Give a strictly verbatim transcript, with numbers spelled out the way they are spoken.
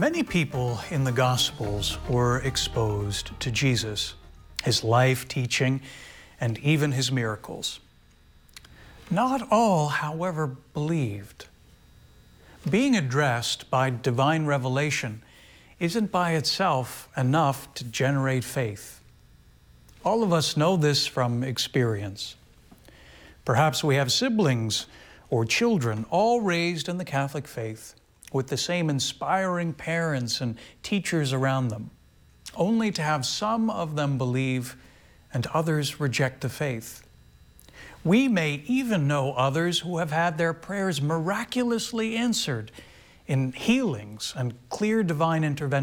Many people in the Gospels were exposed to Jesus, his life, teaching, and even his miracles. Not all, however, believed. Being addressed by divine revelation isn't by itself enough to generate faith. All of us know this from experience. Perhaps we have siblings or children all raised in the Catholic faith with the same inspiring parents and teachers around them, only to have some of them believe and others reject the faith. We may even know others who have had their prayers miraculously answered in healings and clear divine intervention.